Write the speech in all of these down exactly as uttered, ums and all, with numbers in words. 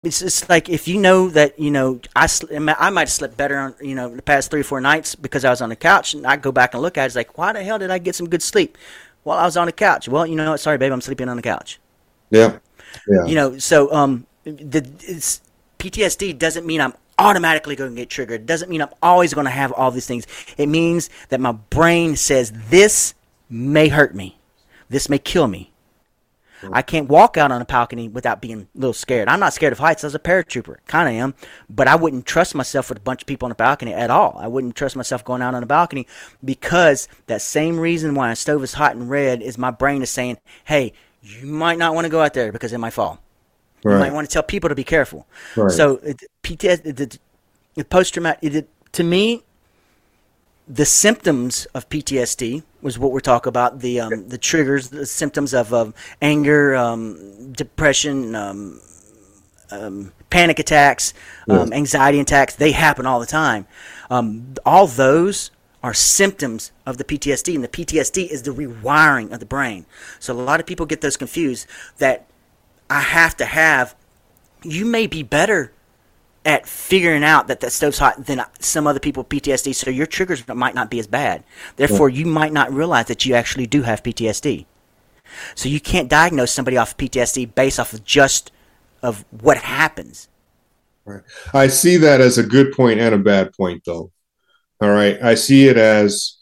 It's just like if you know that, you know, I sl- I might have slept better on, you know, the past three or four nights because I was on the couch, and I go back and look at it, it's like, why the hell did I get some good sleep while I was on the couch? Well, you know what? Sorry, babe, I'm sleeping on the couch. Yeah. Yeah. You know, so um, the it's, P T S D doesn't mean I'm automatically going to get triggered. It doesn't mean I'm always going to have all these things. It means that my brain says this may hurt me, this may kill me. I can't walk out on a balcony without being a little scared. I'm not scared of heights. I was a paratrooper. Kind of am. But I wouldn't trust myself with a bunch of people on the balcony at all. I wouldn't trust myself going out on a balcony because that same reason why a stove is hot and red is my brain is saying, hey, you might not want to go out there because it might fall. Right. You might want to tell people to be careful. Right. So it, P T S D, the, the post-traumatic, to me, the symptoms of P T S D was what we're talking about, the um, the triggers, the symptoms of um, anger, um, depression, um, um, panic attacks, um, Yes. anxiety attacks. They happen all the time. Um, all those are symptoms of the P T S D, and the P T S D is the rewiring of the brain. So a lot of people get those confused that I have to have, you may be better at figuring out that that stove's hot than some other people with P T S D, so your triggers might not be as bad. Therefore, you might not realize that you actually do have P T S D. So you can't diagnose somebody off of P T S D based off of just of what happens. Right. I see that as a good point and a bad point, though. All right. I see it as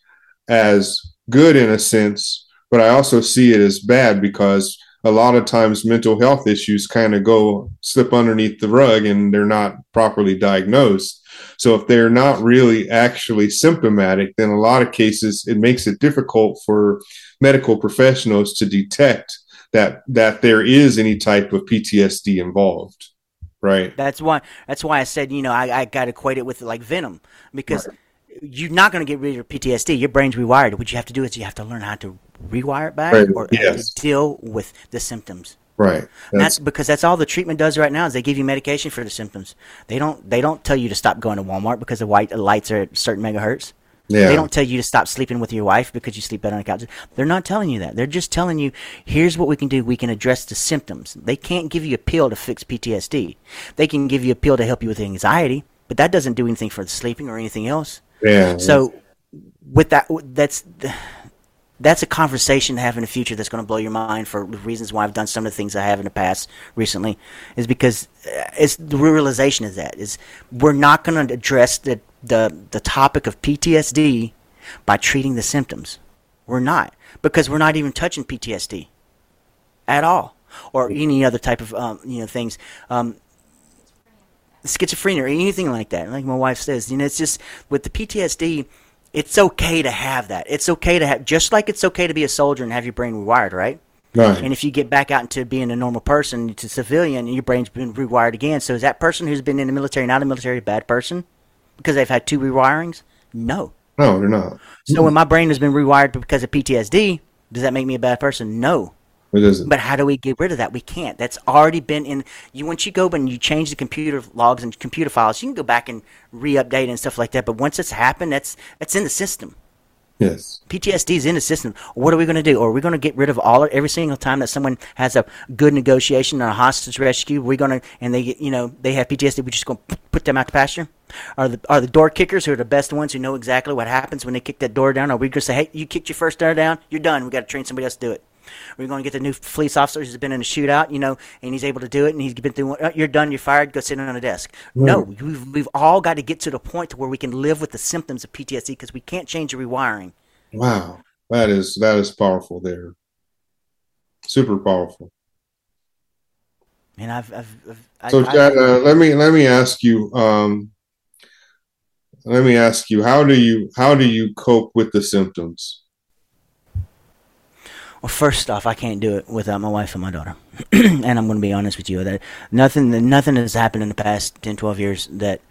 as good in a sense, but I also see it as bad because a lot of times mental health issues kind of go slip underneath the rug and they're not properly diagnosed. So if they're not really actually symptomatic, then a lot of cases it makes it difficult for medical professionals to detect that that there is any type of P T S D involved. Right. That's why. That's why I said, you know, I, I got to equate it with like venom, because Right. you're not going to get rid of your P T S D. Your brain's rewired. What you have to do is you have to learn how to rewire it back, Right. or Yes. to deal with the symptoms. Right. And That's that's because that's all the treatment does right now is they give you medication for the symptoms. They don't they don't tell you to stop going to Walmart because the white lights are at certain megahertz. yeah. They don't tell you to stop sleeping with your wife because you sleep better on the couch. They're not telling you that. They're just telling you, here's what we can do. We can address the symptoms. They can't give you a pill to fix P T S D. They can give you a pill to help you with anxiety, but that doesn't do anything for the sleeping or anything else. Yeah. So with that, that's that's a conversation to have in the future that's going to blow your mind for reasons why I've done some of the things I have in the past recently, is because it's the realization is that is we're not going to address the, the the topic of P T S D by treating the symptoms. We're not, because we're not even touching P T S D at all, or any other type of um, you know things. Um, schizophrenia or anything like that. Like my wife says, you know, it's just with the P T S D, it's okay to have that. It's okay to have, just like it's okay to be a soldier and have your brain rewired, right? Right. And if you get back out into being a normal person, to civilian, your brain's been rewired again. So is that person who's been in the military, not a military, a bad person because they've had two rewirings? No. No, they're not. So when my brain has been rewired because of P T S D, does that make me a bad person? No. It doesn't. But how do we get rid of that? We can't. That's already been in you. Once you go and you change the computer logs and computer files, you can go back and re-update and stuff like that. But once it's happened, that's that's in the system. Yes. P T S D is in the system. What are we going to do? Are we going to get rid of all every single time that someone has a good negotiation or a hostage rescue? We're going to and they get you know they have P T S D. We're just going to put them out to pasture. Are the are the door kickers who are the best ones who know exactly what happens when they kick that door down? Are we going to say, hey, you kicked your first door down, you're done. We got to train somebody else to do it. We're going to get the new police officer who's been in a shootout, you know, and he's able to do it, and he's been through. Oh, you're done. You're fired. Go sit on a desk. Right. No, we've we've all got to get to the point to where we can live with the symptoms of P T S D because we can't change the rewiring. Wow. That is that is powerful there. Super powerful. And I've, I've, I've I, So I, Chad, uh, let me let me ask you. Um, let me ask you. How do you how do you cope with the symptoms? well, first off, I can't do it without my wife and my daughter. And I'm going to be honest with you that nothing nothing has happened in the past ten, twelve years that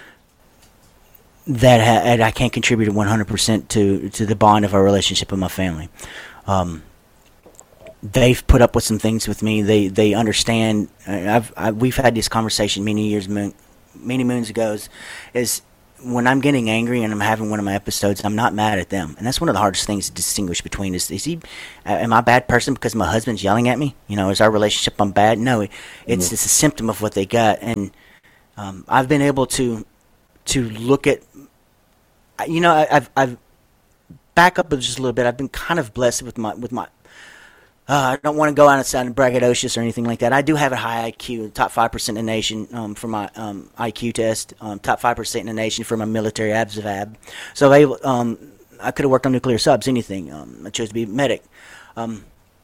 that ha- and I can't contribute one hundred percent to to the bond of our relationship with my family. Um, they've put up with some things with me. They they understand. I've, I've we've had this conversation many years, moon, many moons ago. Is, is when I'm getting angry and I'm having one of my episodes, I'm not mad at them, and that's one of the hardest things to distinguish between is is he, am I a bad person because my husband's yelling at me? You know, is our relationship I'm bad? No, it's mm-hmm. it's a symptom of what they got, and um, I've been able to to look at, you know, I, I've I've back up just a little bit. I've been kind of blessed with my with my. Uh, I don't want to go out and sound braggadocious or anything like that. I do have a high I Q, top five percent in the nation um, for my um, I Q test, um, top five percent in the nation for my military A B S V A B. So I, um, I could have worked on nuclear subs, anything. Um, I chose to be a medic. Um,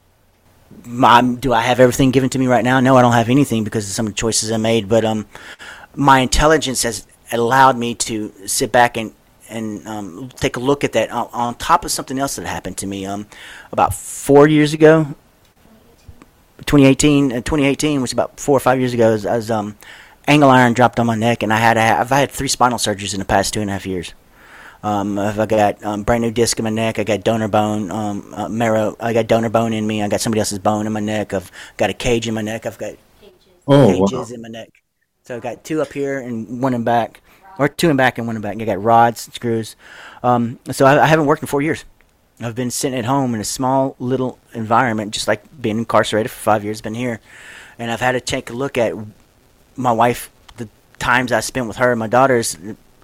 my, do I have everything given to me right now? No, I don't have anything because of some of the choices I made. But um, my intelligence has allowed me to sit back and and um, take a look at that on, on top of something else that happened to me um, about four years ago. twenty eighteen, uh, twenty eighteen was about four or five years ago. I was, I was um, angle iron dropped on my neck, and I had a, I've had three spinal surgeries in the past two and a half years. Um, I've got um, brand new disc in my neck. I got donor bone, um, uh, marrow. I got donor bone in me. I got somebody else's bone in my neck. I've got a cage in my neck. I've got oh, cages wow. in my neck. So I got two up here and one in back. Or two in back and one in back. I got rods, screws. Um, so I, I haven't worked in four years. I've been sitting at home in a small little environment, just like being incarcerated for five years. Been here, and I've had to take a look at my wife. The times I spent with her and my daughters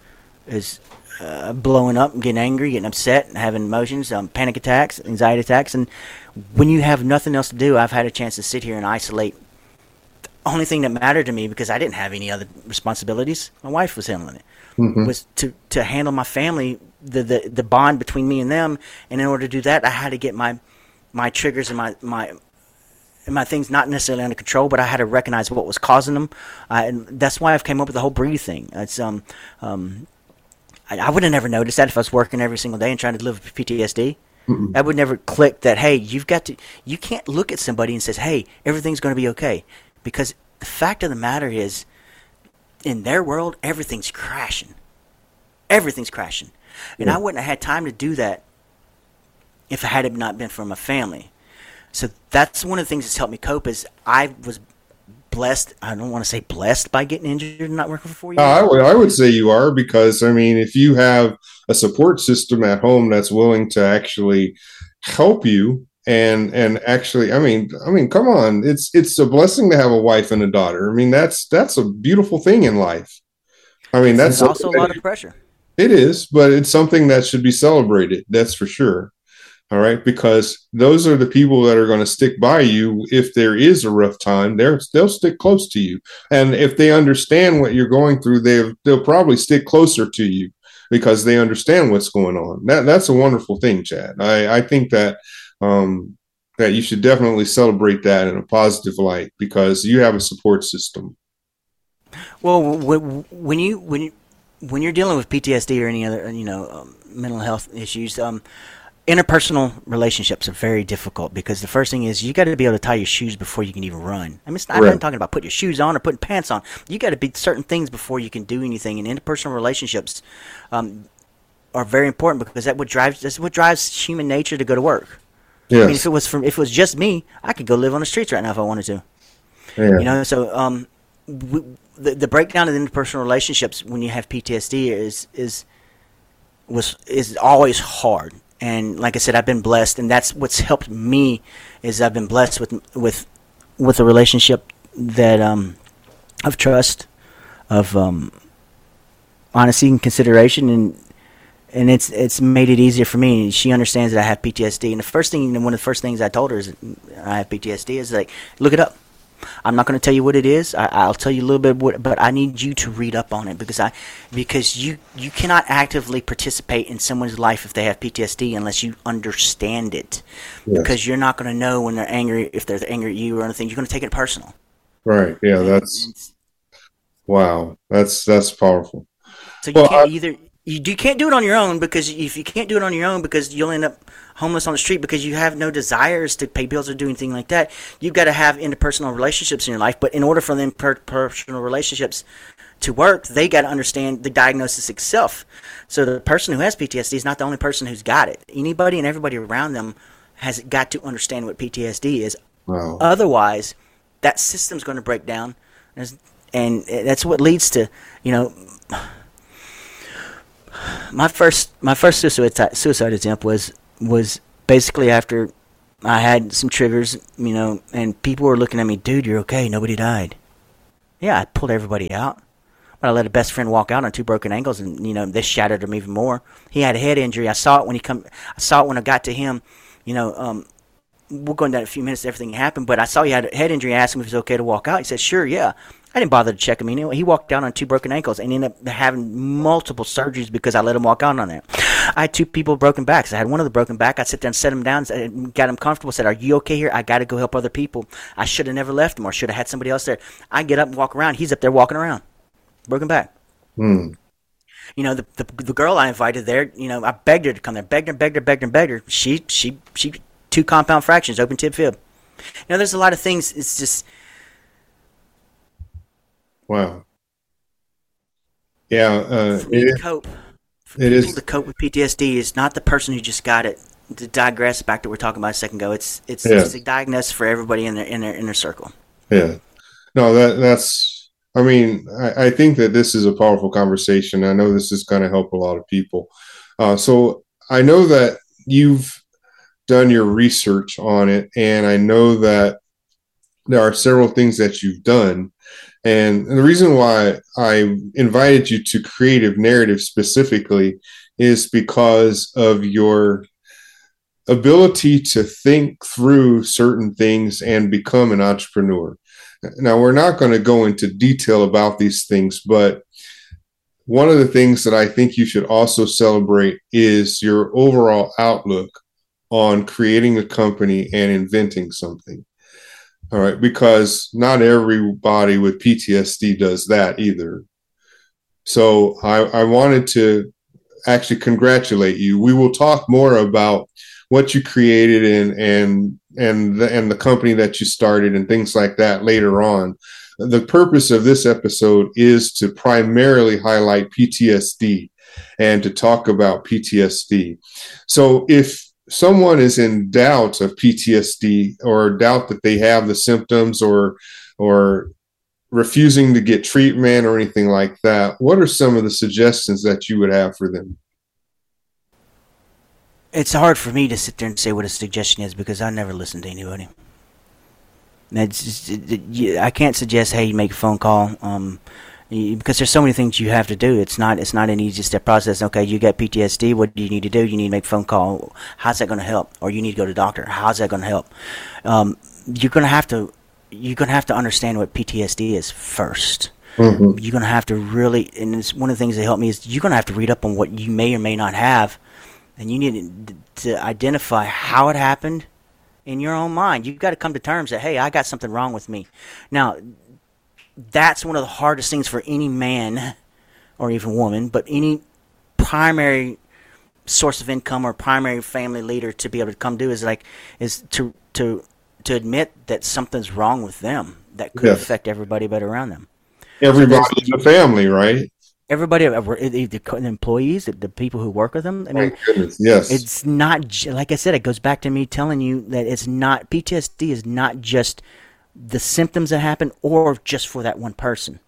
is uh, blowing up and getting angry, getting upset, and having emotions, um, panic attacks, anxiety attacks. And when you have nothing else to do, I've had a chance to sit here and isolate. Only thing that mattered to me, because I didn't have any other responsibilities, my wife was handling it, mm-hmm. was to, to handle my family, the, the the bond between me and them. And in order to do that, I had to get my my triggers and my my and my things not necessarily under control, but I had to recognize what was causing them. Uh, and that's why I've came up with the whole breathe thing. It's um um I, I would have never noticed that if I was working every single day and trying to live with P T S D. Mm-mm. I would never click that. Hey, you've got to. You can't look at somebody and says, "Hey, everything's going to be okay." Because the fact of the matter is, in their world, everything's crashing. Everything's crashing. And yeah. I wouldn't have had time to do that if it had not been for my family. So that's one of the things that's helped me cope is I was blessed. I don't want to say blessed by getting injured and not working for four years. Uh, I, would, I would say you are because, I mean, if you have a support system at home that's willing to actually help you, And and actually, I mean, I mean, come on, it's it's a blessing to have a wife and a daughter. I mean, that's that's a beautiful thing in life. I mean, that's There's also a lot of pressure. It is, but it's something that should be celebrated. That's for sure. All right, because those are the people that are going to stick by you if there is a rough time. They're they'll stick close to you, and if they understand what you're going through, they they'll probably stick closer to you because they understand what's going on. That that's a wonderful thing, Chad. I I think that. Um, that you should definitely celebrate that in a positive light because you have a support system. Well, when you when you when you're dealing with P T S D or any other you know um, mental health issues, um, interpersonal relationships are very difficult because the first thing is you got to be able to tie your shoes before you can even run. I mean, it's not, I'm not talking about putting your shoes on or putting pants on. You got to be certain things before you can do anything. And interpersonal relationships um, are very important because that what drives that's what drives human nature to go to work. Yes. I mean, if it was from, if it was just me, I could go live on the streets right now if I wanted to. Yeah. You know, so um, we, the the breakdown of the interpersonal relationships when you have P T S D is is was is always hard. And like I said, I've been blessed, and that's what's helped me is I've been blessed with with with a relationship that um of trust, of um honesty and consideration, and. And it's it's made it easier for me. She understands that I have P T S D. And the first thing, one of the first things I told her is I have P T S D is like, look it up. I'm not going to tell you what it is. I, I'll tell you a little bit, what, but I need you to read up on it because I because you you cannot actively participate in someone's life if they have P T S D unless you understand it. Yes. Because you're not going to know when they're angry, if they're angry at you or anything. You're going to take it personal. Right. Yeah. And, that's wow. That's that's powerful. So you well, can't I, either. You, you can't do it on your own because if you can't do it on your own because you'll end up homeless on the street because you have no desires to pay bills or do anything like that. You've got to have interpersonal relationships in your life. But in order for them interpersonal relationships to work, they got to understand the diagnosis itself. So the person who has P T S D is not the only person who's got it. Anybody and everybody around them has got to understand what P T S D is. Wow. Otherwise, that system's going to break down. And that's what leads to, you know... my first my first suicide suicide attempt was was basically after I had some triggers, you know, and people were looking at me, dude, you're okay, nobody died. Yeah, I pulled everybody out. But I let a best friend walk out on two broken ankles, and, you know, this shattered him even more. He had a head injury. I saw it when he come. I saw it when I got to him. You know, um, we'll go into that in a few minutes. Everything happened, but I saw he had a head injury. I asked him if it was okay to walk out. He said, "Sure, yeah." I didn't bother to check him anyway. He walked out on two broken ankles and ended up having multiple surgeries because I let him walk out on that. I had two people with broken backs. I had one of the broken back. I sit there and set him down, got him comfortable, said, "Are you okay here? I got to go help other people." I should have never left him, or should have had somebody else there. I get up and walk around. He's up there walking around, broken back. Hmm. You know, the, the the girl I invited there, you know, I begged her to come there, begged her, begged her, begged her, begged her. She, she, she, two compound fractures, open tib fib. You know, there's a lot of things. It's just. Wow. Yeah. Uh, for me it, to cope. For it people is. to cope with P T S D is not the person who just got it. To digress back to what we were talking about a second ago, it's it's, Yeah. it's a diagnosis for everybody in their in their inner circle. Yeah. No, that that's. I mean, I, I think that this is a powerful conversation. I know this is going to help a lot of people. Uh, so I know that you've done your research on it, and I know that there are several things that you've done. And the reason why I invited you to Creative Narrative specifically is because of your ability to think through certain things and become an entrepreneur. Now, we're not going to go into detail about these things, but one of the things that I think you should also celebrate is your overall outlook on creating a company and inventing something. All right, because not everybody with P T S D does that either. So I, I wanted to actually congratulate you. We will talk more about what you created and and and the, and the company that you started and things like that later on. The purpose of this episode is to primarily highlight P T S D and to talk about P T S D. So if someone is in doubt of P T S D or doubt that they have the symptoms or or refusing to get treatment or anything like that, what are some of the suggestions that you would have for them? It's hard for me to sit there and say what a suggestion is because I never listen to anybody. It's just, it, it, I can't suggest, hey, you make a phone call, um, you, because there's so many things you have to do. It's not it's not an easy step process. Okay, you got P T S D. What do you need to do? You need to make a phone call. How's that going to help? Or you need to go to the doctor. How's that going to help? Um, you're going to have to you're going to have to understand what P T S D is first. Mm-hmm. You're going to have to really, and it's one of the things that helped me is you're going to have to read up on what you may or may not have. And you need to identify how it happened in your own mind. You've got to come to terms that, hey, I got something wrong with me. Now, that's one of the hardest things for any man or even woman, but any primary source of income or primary family leader to be able to come do is like is to to to admit that something's wrong with them that could yes. affect everybody but around them. Everybody so in the family, right? Everybody, the employees, the people who work with them. I mean, yes, it's not like I said. It goes back to me telling you that it's not P T S D is not just the symptoms that happen, or just for that one person.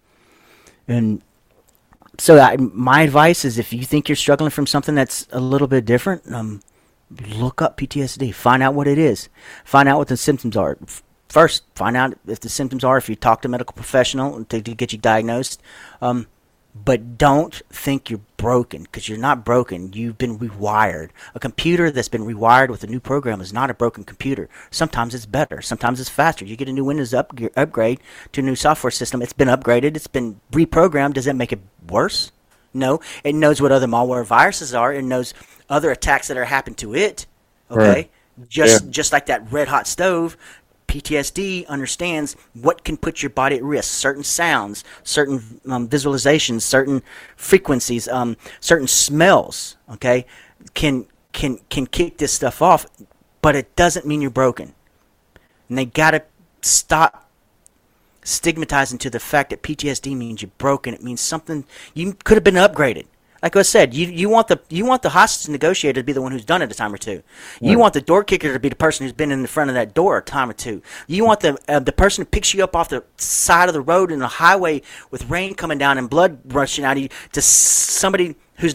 And so, I, my advice is, if you think you're struggling from something that's a little bit different, um, look up P T S D. Find out what it is. Find out what the symptoms are. First, find out if the symptoms are. If you talk to a medical professional to, to get you diagnosed. Um, But don't think you're broken, because you're not broken. You've been rewired. A computer that's been rewired with a new program is not a broken computer. Sometimes it's better. Sometimes it's faster. You get a new Windows up, upgrade to a new software system. It's been upgraded. It's been reprogrammed. Does that make it worse? No. It knows what other malware viruses are. It knows other attacks that are happening to it. Okay? Right. Just yeah. just like that red hot stove. P T S D understands what can put your body at risk. Certain sounds, certain um, visualizations, certain frequencies, um, certain smells, okay, can can can kick this stuff off, but it doesn't mean you're broken. And they got to stop stigmatizing to the fact that P T S D means you're broken. It means something you could have been upgraded. Like I said, you you want the you want the hostage negotiator to be the one who's done it a time or two. You right. want the door kicker to be the person who's been in the front of that door a time or two. You want the uh, the person who picks you up off the side of the road in the highway with rain coming down and blood rushing out of you to somebody who's not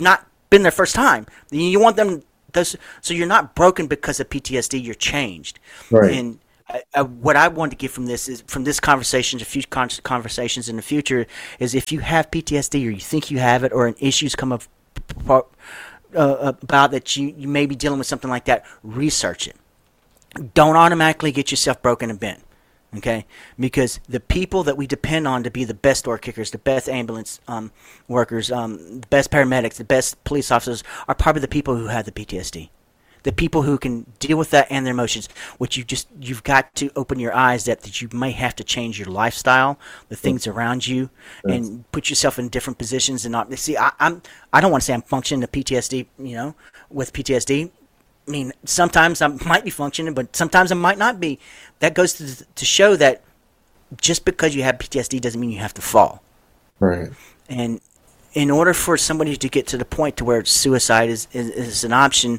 been their first time. You want them those, so you're not broken because of P T S D. You're changed. Right. And I, I, what I want to get from this is from this conversation, a few con- conversations in the future, is if you have P T S D or you think you have it, or an issues come up uh, about that you you may be dealing with something like that, research it. Don't automatically get yourself broken and bent. Okay, because the people that we depend on to be the best door kickers, the best ambulance um, workers, um, the best paramedics, the best police officers are probably the people who have the P T S D, the people who can deal with that and their emotions. Which you just you've got to open your eyes that that you may have to change your lifestyle, the things around you, yes. and put yourself in different positions and not see. I, I'm I don't want to say I'm functioning to P T S D, you know, with P T S D. I mean, sometimes I might be functioning, but sometimes I might not be. That goes to, to show that just because you have P T S D doesn't mean you have to fall. Right. And in order for somebody to get to the point to where suicide is, is, is an option,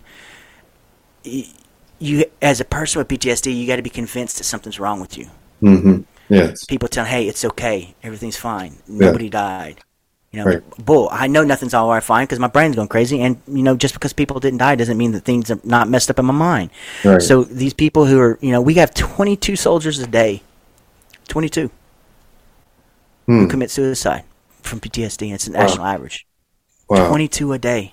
you, as a person with P T S D, you got to be convinced that something's wrong with you. Mm-hmm. Yes. People tell, hey, it's okay. Everything's fine. Nobody yeah. died. You know, right. bull. I know nothing's all right fine because my brain's going crazy, and you know, just because people didn't die doesn't mean that things are not messed up in my mind. Right. So these people who are, you know, we have twenty-two soldiers a day, twenty-two, hmm. who commit suicide from P T S D. It's a national wow. average. Wow. twenty-two a day.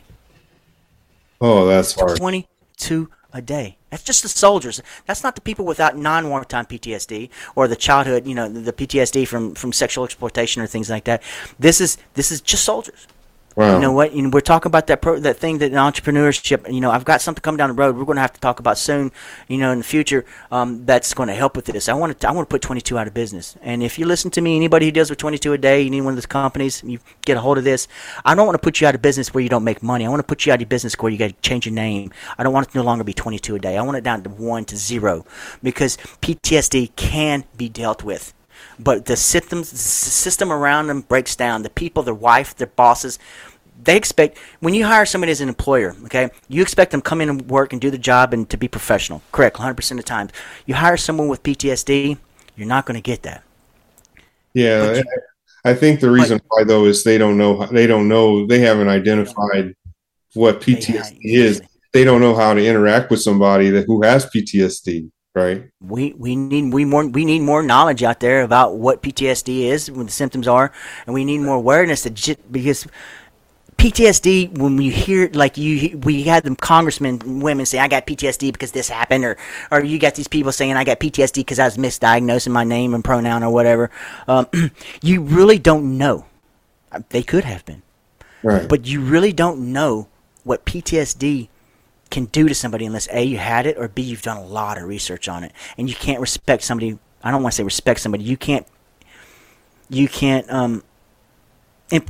Oh, that's hard. twenty-two a day. That's just the soldiers. That's not the people without non-wartime P T S D or the childhood, you know, the P T S D from, from sexual exploitation or things like that. This is this is just soldiers. Wow. You know what? You know, we're talking about that pro, that thing that in entrepreneurship. You know, I've got something coming down the road. We're going to have to talk about soon. You know, in the future, um, that's going to help with this. I want to I want to put twenty-two out of business. And if you listen to me, anybody who deals with twenty-two a day, you need one of those companies. You get a hold of this. I don't want to put you out of business where you don't make money. I want to put you out of business where you got to change your name. I don't want it to no longer be twenty-two a day. I want it down to one to zero, because P T S D can be dealt with. But the systems, the system around them breaks down. The people, their wife, their bosses. They expect, when you hire somebody as an employer, okay, you expect them to come in and work and do the job and to be professional. Correct, one hundred percent of the time. You hire someone with P T S D, you're not going to get that. Yeah, you, I think the reason but, why, though, is they don't know, they don't know, they haven't identified what P T S D have, is. They don't know how to interact with somebody that who has P T S D, right? We we need we more we need more knowledge out there about what P T S D is, what the symptoms are, and we need more awareness that because P T S D, when we hear, like you, we had them congressmen and women say, I got P T S D because this happened, or, or you got these people saying, I got P T S D because I was misdiagnosing my name and pronoun or whatever. Um, you really don't know. They could have been. Right. But you really don't know what P T S D can do to somebody unless A, you had it, or B, you've done a lot of research on it. And you can't respect somebody. I don't want to say respect somebody. You can't, you can't, um, imp-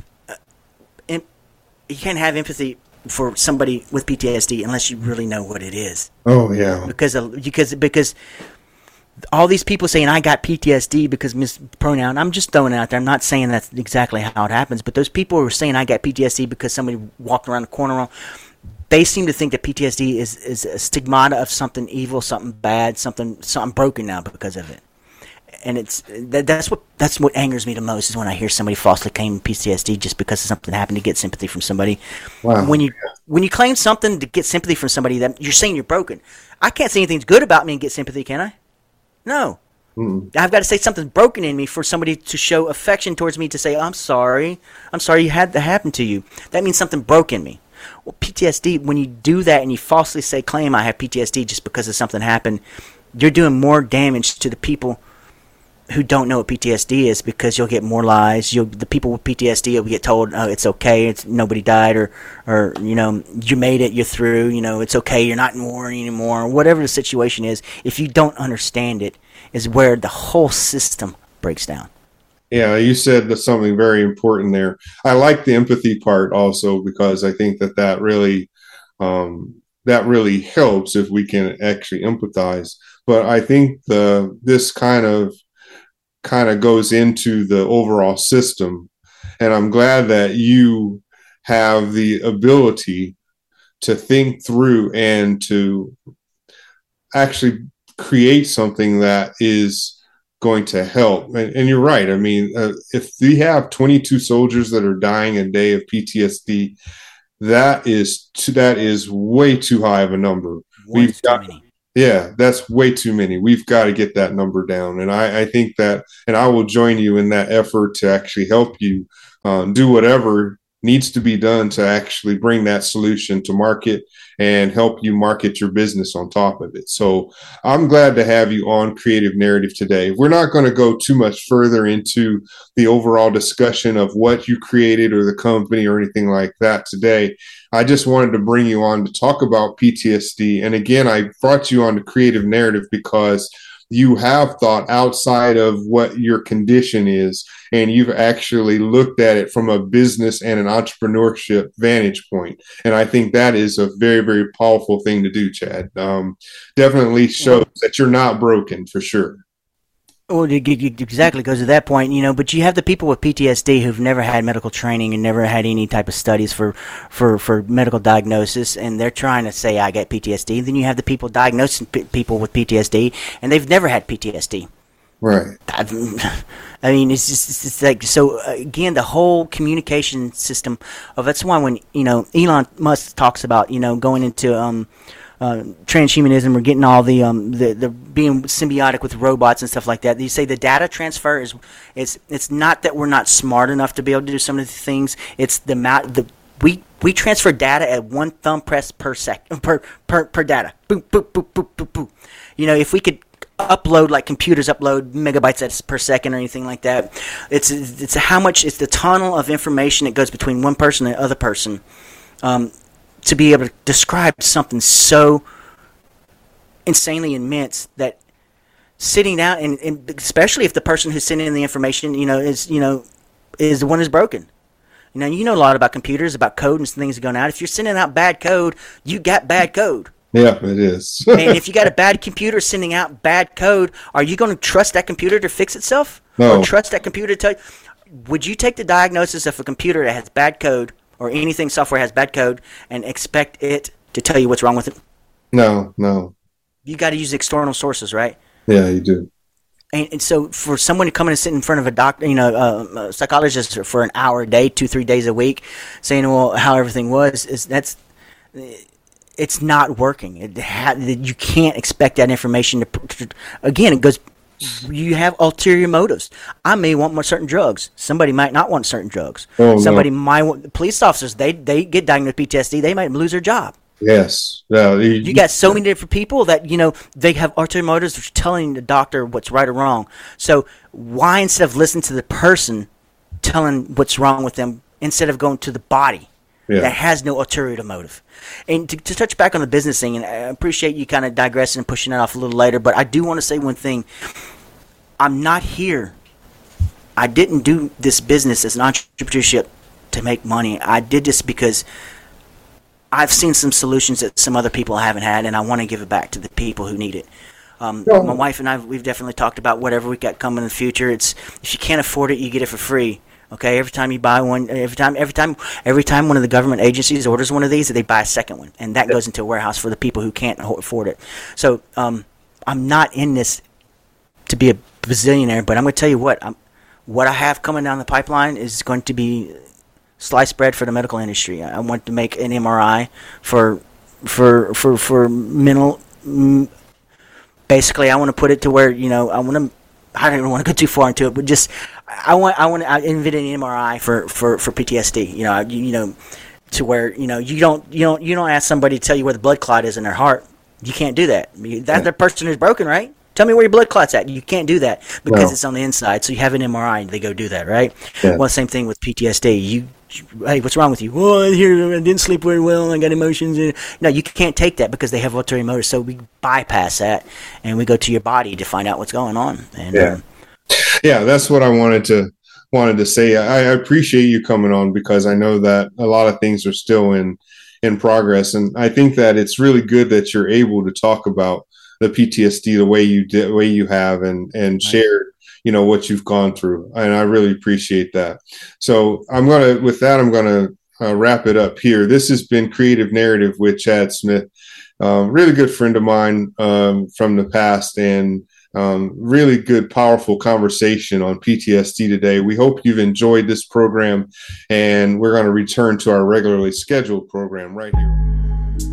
you can't have empathy for somebody with P T S D unless you really know what it is. Oh yeah. Because of, because because all these people saying I got P T S D because mispronoun. I'm just throwing it out there. I'm not saying that's exactly how it happens. But those people who are saying I got P T S D because somebody walked around the corner wrong, they seem to think that P T S D is is a stigmata of something evil, something bad, something something broken now because of it. And it's that, that's what that's what angers me the most is when I hear somebody falsely claim P T S D just because something happened to get sympathy from somebody. Wow. When you when you claim something to get sympathy from somebody, that you're saying you're broken. I can't say anything's good about me and get sympathy, can I? No. Mm. I've got to say something's broken in me for somebody to show affection towards me, to say, I'm sorry. I'm sorry you had that happen to you. That means something broke in me. Well, P T S D, when you do that and you falsely say, claim I have P T S D just because of something happened, you're doing more damage to the people who don't know what P T S D is, because you'll get more lies. You'll the people with P T S D will get told, "Oh, it's okay. It's nobody died," or, or you know, you made it. You're through. You know, it's okay. You're not in war anymore. Whatever the situation is, if you don't understand it, is where the whole system breaks down. Yeah, you said that something very important there. I like the empathy part also, because I think that that really um, that really helps if we can actually empathize. But I think the this kind of kind of goes into the overall system. And I'm glad that you have the ability to think through and to actually create something that is going to help. And, and you're right. I mean, uh, if we have twenty-two soldiers that are dying a day of P T S D, that is too, that is way too high of a number. One We've is too got many. Yeah, that's way too many. We've got to get that number down. And I, I think that, and I will join you in that effort to actually help you um, do whatever needs to be done to actually bring that solution to market and help you market your business on top of it. So I'm glad to have you on Creative Narrative today. We're not going to go too much further into the overall discussion of what you created or the company or anything like that today. I just wanted to bring you on to talk about P T S D. And again, I brought you on to Creative Narrative because you have thought outside of what your condition is, and you've actually looked at it from a business and an entrepreneurship vantage point. And I think that is a very, very powerful thing to do, Chad. Um, definitely shows that you're not broken, for sure. Well, it exactly goes to that point, you know. But you have the people with P T S D who've never had medical training and never had any type of studies for, for, for medical diagnosis, and they're trying to say I get P T S D. Then you have the people diagnosing p- people with P T S D, and they've never had P T S D. Right. I mean, it's just it's like so. Uh, again, the whole communication system of that's why when you know Elon Musk talks about you know going into um. Uh, transhumanism or getting all the um the, the being symbiotic with robots and stuff like that. You say the data transfer is it's it's not that we're not smart enough to be able to do some of the things. It's the amount the we we transfer data at one thumb press per second per per per data. Boop boop boop boop boop boop. You know, if we could upload like computers upload megabytes per second or anything like that, it's it's how much it's the tunnel of information that goes between one person and the other person. Um, to be able to describe something so insanely immense that sitting down and, and especially if the person who's sending in the information, you know, is you know, is the one who's broken. You know, you know a lot about computers, about code and things going out. If you're sending out bad code, you got bad code. Yeah, it is. And if you got a bad computer sending out bad code, are you going to trust that computer to fix itself? No. Or trust that computer to tell you? Would you take the diagnosis of a computer that has bad code or anything software has bad code and expect it to tell you what's wrong with it? No, no. You got to use external sources, right? Yeah, you do. And, and so for someone to come in and sit in front of a doctor, you know, uh, a psychologist for an hour a day, two, three days a week, saying, well, how everything was, is that's, it's not working. It ha- you can't expect that information to, to, again, it goes, you have ulterior motives. I may want more certain drugs. Somebody might not want certain drugs. Oh, Somebody no. might want, police officers, they, they get diagnosed with P T S D, they might lose their job. Yes. Yeah, you, You got so many different people that, you know, they have ulterior motives of telling the doctor what's right or wrong. So why, instead of listening to the person telling what's wrong with them, instead of going to the body yeah. that has no ulterior motive? And to, to touch back on the business thing, and I appreciate you kind of digressing and pushing that off a little later, but I do want to say one thing. I'm not here. I didn't do this business as an entrepreneurship to make money. I did this because I've seen some solutions that some other people haven't had, and I want to give it back to the people who need it. Um, Yeah. My wife and I, we've definitely talked about whatever we got coming in the future. It's if you can't afford it, you get it for free. Okay, every time you buy one, every time, every time, every time one of the government agencies orders one of these, they buy a second one, and that goes into a warehouse for the people who can't afford it. So um, I'm not in this to be a bazillionaire, but I'm going to tell you what, I'm, what I have coming down the pipeline is going to be sliced bread for the medical industry. I want to make an M R I for for for for mental. Basically, I want to put it to where you know I want to. I don't even want to go too far into it, but just I want I want to invent an M R I for, for, for P T S D. You know, you, you know, to where you know you don't you don't you don't ask somebody to tell you where the blood clot is in their heart. You can't do that. That's the person who's broken, right? Tell me where your blood clot's at. You can't do that because no. It's on the inside. So you have an M R I and they go do that, right? Yeah. Well, same thing with P T S D. You, you, hey, what's wrong with you? Well, I hear I didn't sleep very well. I got emotions. And, no, you can't take that because they have ulterior motives. So we bypass that and we go to your body to find out what's going on. And, yeah, um, yeah, that's what I wanted to wanted to say. I, I appreciate you coming on because I know that a lot of things are still in in progress, and I think that it's really good that you're able to talk about the P T S D the way you did, the way you have, and and right. share, you know, what you've gone through, and I really appreciate that. So I'm gonna, with that, I'm gonna uh, wrap it up here. This has been Creative Narrative with Chad Smith, uh, really good friend of mine um, from the past, and Um, really good, powerful conversation on P T S D today. We hope you've enjoyed this program, and we're going to return to our regularly scheduled program right here.